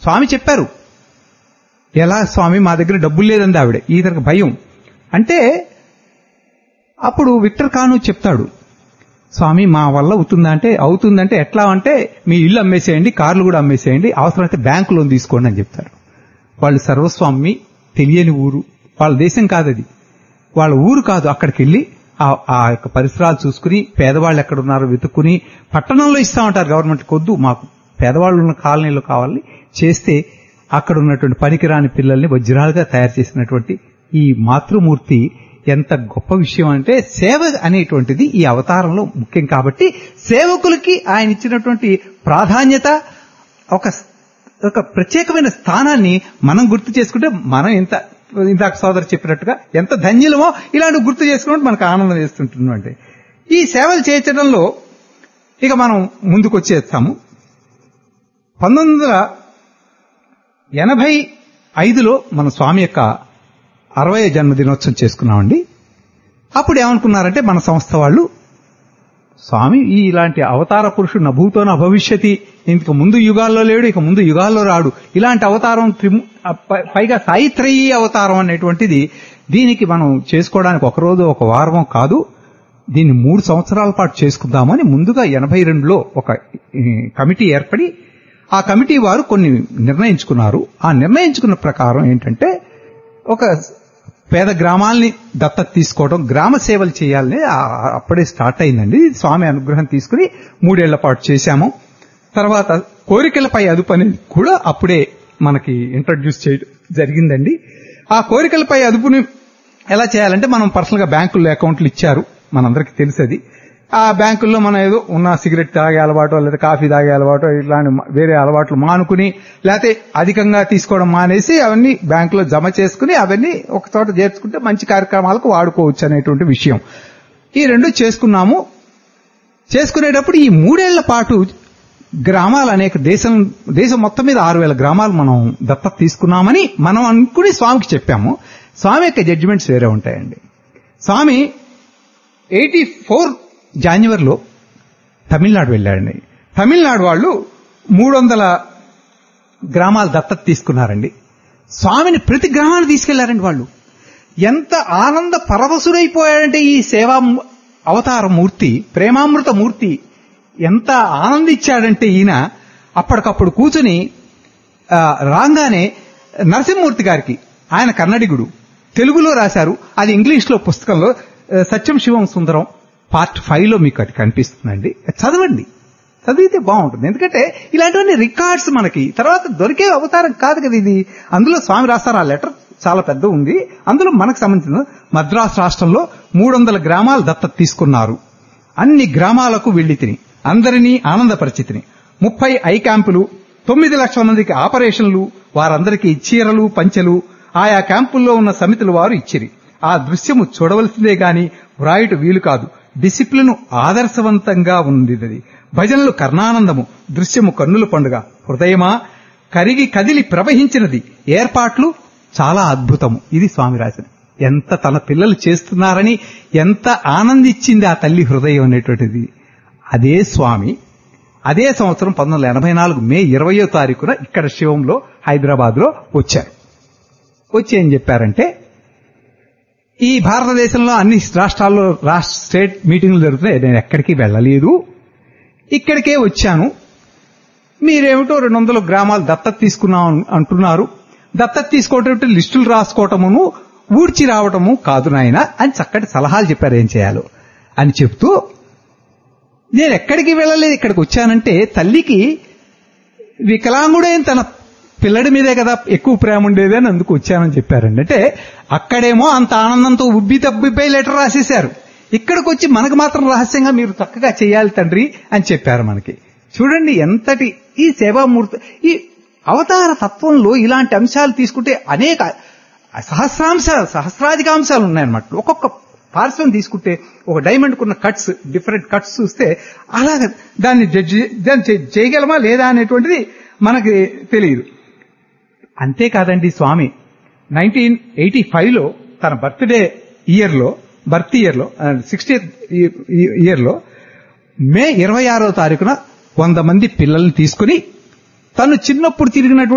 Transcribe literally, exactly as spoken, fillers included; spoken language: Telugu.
స్వామి చెప్పారు. ఎలా స్వామి, మా దగ్గర డబ్బులు లేదండి ఆవిడ. ఈతనికి భయం. అంటే అప్పుడు విక్టర్ కాను చెప్తాడు, స్వామి మా వల్ల అవుతుందా అంటే, అవుతుందంటే ఎట్లా అంటే మీ ఇల్లు అమ్మేసేయండి, కార్లు కూడా అమ్మేసేయండి, అవసరమైతే బ్యాంకు లోన్ తీసుకోండి అని చెప్తారు. వాళ్ళు సర్వస్వామి, తెలియని ఊరు, వాళ్ళ దేశం కాదు అది, వాళ్ళ ఊరు కాదు. అక్కడికి వెళ్ళి ఆ యొక్క పరిసరాలు చూసుకుని పేదవాళ్ళు ఎక్కడున్నారో వెతుక్కుని పట్టణంలో ఇస్తా ఉంటారు గవర్నమెంట్ కొద్దు, మాకు పేదవాళ్ళు ఉన్న కాలనీలో కావాలని చేస్తే అక్కడ ఉన్నటువంటి పనికిరాని పిల్లల్ని వజ్రాలుగా తయారు చేసినటువంటి ఈ మాతృమూర్తి ఎంత గొప్ప విషయం అంటే, సేవ అనేటువంటిది ఈ అవతారంలో ముఖ్యం. కాబట్టి సేవకులకి ఆయన ఇచ్చినటువంటి ప్రాధాన్యత, ఒక ఒక ప్రత్యేకమైన స్థానాన్ని మనం గుర్తు చేసుకుంటే మనం ఎంత, ఇందాక సోదరు చెప్పినట్టుగా ఎంత ధన్యులమో ఇలాంటి గుర్తు చేసుకుంటే మనకు ఆనందం వేస్తుంటున్నాం. అంటే ఈ సేవలు చేయించడంలో ఇక మనం ముందుకు వచ్చేస్తాము. పంతొమ్మిది వందల ఎనభై ఐదులో మన స్వామి యొక్క అరవై జన్మదినోత్సవం చేసుకున్నామండి. అప్పుడు ఏమనుకున్నారంటే మన సంస్థ వాళ్ళు, స్వామి ఈ ఇలాంటి అవతార పురుషుడు నభూతో నా భవిష్యతి, ఇంతకు ముందు యుగాల్లో లేడు, ఇక ముందు యుగాల్లో రాడు, ఇలాంటి అవతారం పైగా సాయిత్రయీ అవతారం అనేటువంటిది, దీనికి మనం చేసుకోవడానికి ఒక రోజు ఒక వారం కాదు, దీన్ని మూడు సంవత్సరాల పాటు చేసుకుందామని ముందుగా ఎనభై రెండులో ఒక కమిటీ ఏర్పడి ఆ కమిటీ వారు కొన్ని నిర్ణయించుకున్నారు. ఆ నిర్ణయించుకున్న ప్రకారం ఏంటంటే ఒక పేద గ్రామాల్ని దత్తత తీసుకోవడం, గ్రామ సేవలు చేయాలని అప్పుడే స్టార్ట్ అయిందండి. స్వామి అనుగ్రహం తీసుకుని మూడేళ్ల పాటు చేశాము. తర్వాత కోరికలపై అదుపు అనేది కూడా అప్పుడే మనకి ఇంట్రడ్యూస్ చేయడం జరిగిందండి. ఆ కోరికలపై అదుపుని ఎలా చేయాలంటే, మనం పర్సనల్ గా బ్యాంకుల్లో అకౌంట్లు ఇచ్చారు, మనందరికీ తెలిసేది. ఆ బ్యాంకుల్లో మనం ఏదో ఉన్న సిగరెట్ తాగే అలవాటు లేదా కాఫీ తాగే అలవాటు ఇట్లాంటి వేరే అలవాట్లు మానుకుని, లేకపోతే అధికంగా తీసుకోవడం మానేసి అవన్నీ బ్యాంకులో జమ చేసుకుని అవన్నీ ఒక చోట చేర్చుకుంటే మంచి కార్యక్రమాలకు వాడుకోవచ్చు అనేటువంటి విషయం. ఈ రెండు చేసుకున్నాము. చేసుకునేటప్పుడు ఈ మూడేళ్ల పాటు గ్రామాలు అనేక దేశం దేశం మొత్తం మీద ఆరు వేల గ్రామాలు మనం దత్తత తీసుకున్నామని మనం అనుకుని స్వామికి చెప్పాము. స్వామి యొక్క జడ్జిమెంట్స్ వేరే ఉంటాయండి. స్వామి ఎయిటీ ఫోర్ జాన్యువరిలో తమిళనాడు వెళ్ళాడండి. తమిళనాడు వాళ్ళు మూడు వందల గ్రామాలు దత్తత తీసుకున్నారండి. స్వామిని ప్రతి గ్రామాన్ని తీసుకెళ్లారండి. వాళ్ళు ఎంత ఆనంద పరవశుడైపోయాడంటే, ఈ సేవా అవతార మూర్తి, ప్రేమామృత మూర్తి ఎంత ఆనందించాడంటే, ఈయన అప్పటికప్పుడు కూర్చుని రాగానే నరసింహమూర్తి గారికి, ఆయన కన్నడిగుడు, తెలుగులో రాశారు, అది ఇంగ్లీష్ లో పుస్తకంలో సత్యం శివం సుందరం పార్ట్ ఫైవ్ లో మీకు అది కనిపిస్తుందండి. చదవండి, చదివితే బాగుంటుంది. ఎందుకంటే ఇలాంటివన్నీ రికార్డ్స్ మనకి తర్వాత దొరికే అవతారం కాదు కదా ఇది. అందులో స్వామి రాస్తారు, ఆ లెటర్ చాలా పెద్ద ఉంది, అందులో మనకు సంబంధించిన మద్రాసు రాష్ట్రంలో మూడు వందల గ్రామాలు దత్తత తీసుకున్నారు. అన్ని గ్రామాలకు వెళ్లి తిని అందరినీ ఆనందపరిచితిని. ముప్పై ఐ క్యాంపులు, తొమ్మిది లక్షల మందికి ఆపరేషన్లు, వారందరికీ చీరలు పంచెలు ఆయా క్యాంపుల్లో ఉన్న సమితులు వారు ఇచ్చిరి. ఆ దృశ్యము చూడవలసిందే గాని వ్రాయుట వీలు కాదు. డిసిప్లిన్ ఆదర్శవంతంగా ఉంది. భజనలు కర్ణానందము, దృశ్యము కన్నుల పండుగ, హృదయమా కరిగి కదిలి ప్రవహించినది, ఏర్పాట్లు చాలా అద్భుతము. ఇది స్వామి రాసిన. ఎంత తన పిల్లలు చేస్తున్నారని ఎంత ఆనందించింది ఆ తల్లి హృదయం అనేటువంటిది. అదే స్వామి అదే సంవత్సరం పంతొమ్మిది వందల ఎనభై నాలుగు మే ఇరవయో తారీఖున ఇక్కడ శివంలో హైదరాబాద్ లో వచ్చారు. వచ్చి ఏం చెప్పారంటే, ఈ భారతదేశంలో అన్ని రాష్ట్రాల్లో రాష్ట్ర స్టేట్ మీటింగ్లు జరుగుతున్నాయి, నేను ఎక్కడికి వెళ్ళలేదు, ఇక్కడికే వచ్చాను. మీరేమిటో రెండు వందల గ్రామాలు దత్తత తీసుకున్నాం అంటున్నారు. దత్తత తీసుకోవటం లిస్టులు రాసుకోవటమును ఊడ్చి రావటము కాదు నాయన అని చక్కటి సలహాలు చెప్పారు ఏం చేయాలో అని చెప్తూ, నేను ఎక్కడికి వెళ్ళలేదు, ఇక్కడికి వచ్చానంటే తల్లికి వికలాంగుడైన తన పిల్లడి మీదే కదా ఎక్కువ ప్రేమ ఉండేది అని అందుకు వచ్చానని చెప్పారండి. అంటే అక్కడేమో అంత ఆనందంతో ఉబ్బి తబ్బిపై లెటర్ రాసేశారు, ఇక్కడికి వచ్చి మనకు మాత్రం రహస్యంగా మీరు చక్కగా చేయాలి తండ్రి అని చెప్పారు మనకి. చూడండి ఎంతటి ఈ సేవామూర్తి, ఈ అవతార తత్వంలో ఇలాంటి అంశాలు తీసుకుంటే అనేక సహస్రాంశాలు సహస్రాధిక అంశాలు ఉన్నాయన్నమాట. ఒక్కొక్క పార్శ్వం తీసుకుంటే ఒక డైమండ్ కున్న కట్స్, డిఫరెంట్ కట్స్ చూస్తే అలాగ దాన్ని జడ్జి దాన్ని చేయగలమా లేదా అనేటువంటిది మనకి తెలియదు. అంతేకాదండి, స్వామి నైన్టీన్ ఎయిటీ ఫైవ్ లో తన birthday year low birth year లో సిక్స్టీత్ ఇయర్ లో మే ఇరవై ఆరో తారీఖున వంద మంది పిల్లల్ని తీసుకుని తను చిన్నప్పుడు తిరిగినటువంటి